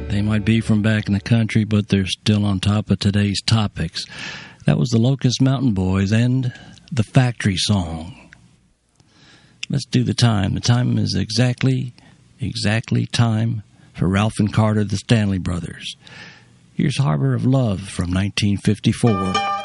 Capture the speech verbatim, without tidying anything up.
They might be from back in the country, but they're still on top of today's topics. That was the Locust Mountain Boys and the Factory Song. Let's do the time. The time is exactly, exactly time for Ralph and Carter, the Stanley Brothers. Here's Harbor of Love from nineteen fifty-four.